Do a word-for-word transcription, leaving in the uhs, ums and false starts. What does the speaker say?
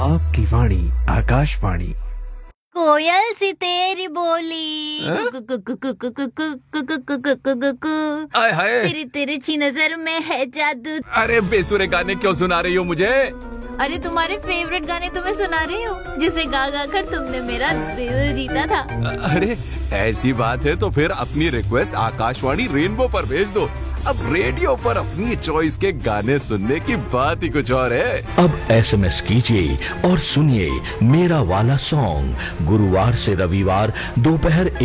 आपकी वाणी आकाशवाणी। कोयल सी तेरी बोली आय हाय, तेरी तिरछी नजर में है जादू। अरे बेसुरे गाने क्यों सुना रही हो मुझे? अरे तुम्हारे फेवरेट गाने तुम्हें सुना रही हूँ, जिसे गा गा कर तुमने मेरा दिल जीता था। अरे ऐसी बात है तो फिर अपनी रिक्वेस्ट आकाशवाणी रेनबो पर भेज दो। अब रेडियो पर अपनी चॉइस के गाने सुनने की बात ही कुछ और है। अब एसएमएस कीजिए और सुनिए मेरा वाला सॉन्ग गुरुवार से रविवार दोपहर